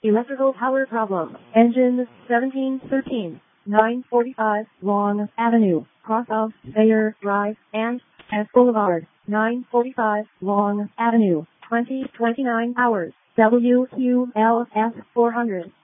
Electrical power problem. Engine 1713. 945 Long Avenue, cross of Thayer Drive and S Boulevard. 945 Long Avenue, 2029 hours. WQLS 400.